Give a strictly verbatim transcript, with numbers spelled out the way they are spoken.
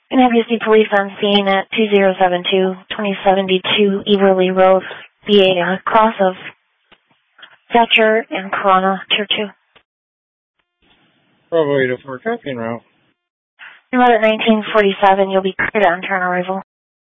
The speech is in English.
And have you see police on scene at two zero seven two, twenty seventy-two Everly Road, B A, uh, cross of Thatcher and Corona, Tier two. Bravo eight oh four, copy en route. And at nineteen forty-seven, you'll be cleared on turn arrival.